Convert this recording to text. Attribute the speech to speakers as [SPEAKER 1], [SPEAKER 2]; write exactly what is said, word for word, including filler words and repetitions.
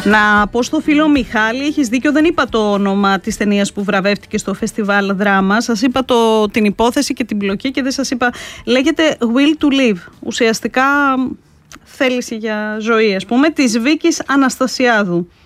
[SPEAKER 1] Να πω στο φίλο Μιχάλη, έχεις δίκιο, δεν είπα το όνομα της ταινίας που βραβεύτηκε στο φεστιβάλ δράμα. Σας είπα το, την υπόθεση και την πλοκή και δεν σας είπα. Λέγεται Will to Live. Ουσιαστικά θέληση για ζωή, ας πούμε, της Βίκης Αναστασιάδου.